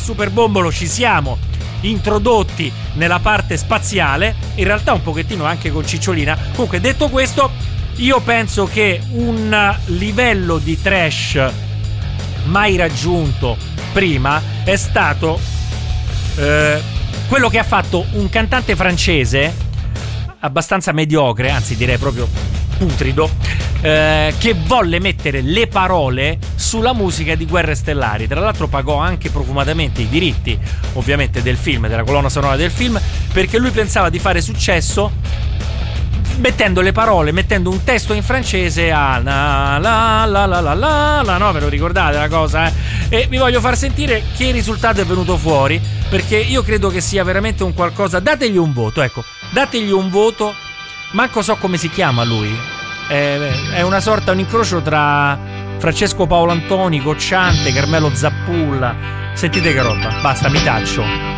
Super Bombolo ci siamo introdotti nella parte spaziale, in realtà un pochettino anche con Cicciolina. Comunque, detto questo, io penso che un livello di trash mai raggiunto prima è stato quello che ha fatto un cantante francese abbastanza mediocre, anzi direi proprio putrido, che volle mettere le parole sulla musica di Guerre Stellari. Tra l'altro pagò anche profumatamente i diritti, ovviamente, del film, della colonna sonora del film, perché lui pensava di fare successo mettendo le parole, mettendo un testo in francese a la la la la la la, no, ve lo ricordate la cosa? E vi voglio far sentire che risultato è venuto fuori, perché io credo che sia veramente un qualcosa. Dategli un voto, ecco, dategli un voto. Manco so come si chiama lui. È una sorta, un incrocio tra Francesco Paolo Antoni, Cocciante, Carmelo Zappulla. Sentite che roba, basta, mi taccio.